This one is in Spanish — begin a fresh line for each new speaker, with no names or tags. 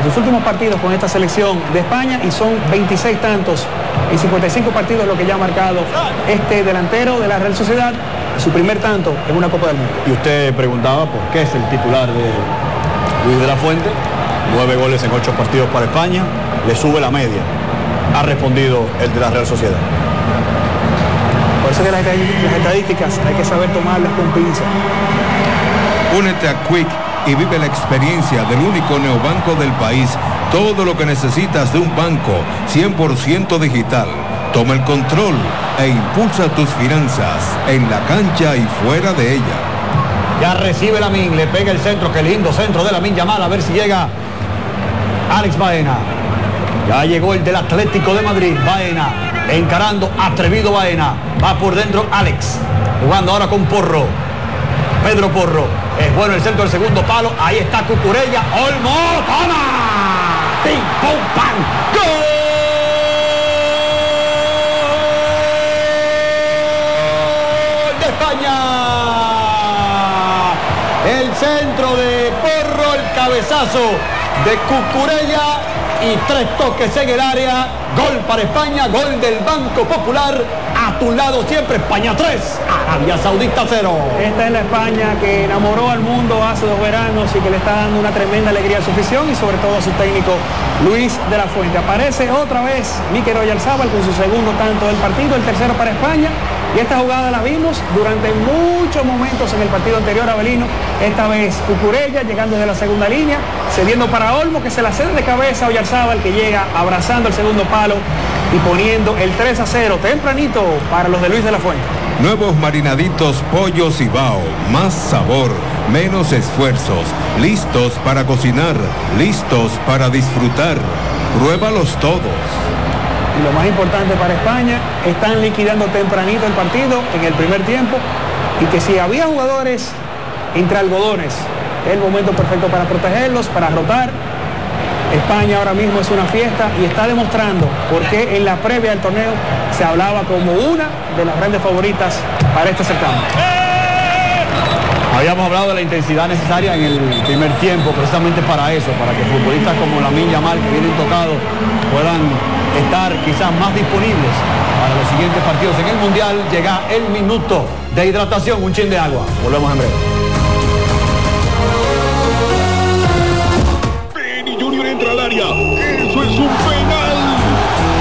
sus últimos partidos con esta selección de España y son 26 tantos en 55 partidos lo que ya ha marcado este delantero de la Real Sociedad, su primer tanto en una Copa del Mundo.
Y usted preguntaba por qué es el titular de Luis de la Fuente, 9 goles en 8 partidos para España, le sube la media, ha respondido el de la Real Sociedad.
Por eso que las estadísticas hay que saber tomarlas con pinzas.
Únete a Quick y vive la experiencia del único neobanco del país. Todo lo que necesitas de un banco 100% digital. Toma el control e impulsa tus finanzas en la cancha y fuera de ella.
Ya recibe Lamine, le pega el centro, qué lindo centro de Lamine Yamal, a ver si llega Alex Baena. Ya llegó el del Atlético de Madrid, Baena, encarando, atrevido Baena. Va por dentro Alex, jugando ahora con Porro. Pedro Porro, es bueno el centro del segundo palo, ahí está Cucurella, Olmo, ¡toma! ¡Pim, pum, pam! ¡Gol de España! El centro de Porro, el cabezazo de Cucurella y 3 toques en el área. Gol para España, gol del Banco Popular. A tu lado siempre, España 3, Arabia Saudita 0.
Esta es la España que enamoró al mundo hace 2 veranos y que le está dando una tremenda alegría a su afición y sobre todo a su técnico Luis de la Fuente. Aparece otra vez Mikel Oyarzabal con su segundo tanto del partido, el tercero para España. Y esta jugada la vimos durante muchos momentos en el partido anterior, Abelino. Esta vez Cucurella llegando desde la segunda línea, cediendo para Olmo, que se la cede de cabeza a Oyarzabal, que llega abrazando el segundo palo y poniendo el 3-0 tempranito para los de Luis de la Fuente.
Nuevos marinaditos Pollo Cibao, más sabor, menos esfuerzos, listos para cocinar, listos para disfrutar. Pruébalos todos.
Y lo más importante para España, están liquidando tempranito el partido en el primer tiempo y que si había jugadores entre algodones, es el momento perfecto para protegerlos, para rotar. España ahora mismo es una fiesta y está demostrando por qué en la previa del torneo se hablaba como una de las grandes favoritas para este certamen.
Habíamos hablado de la intensidad necesaria en el primer tiempo, precisamente para eso, para que futbolistas como Lamine Yamal, que vienen tocados, puedan estar quizás más disponibles para los siguientes partidos. En el Mundial llega el minuto de hidratación, un chin de agua. Volvemos en breve.
Penny Junior entra al área. Eso es un penal.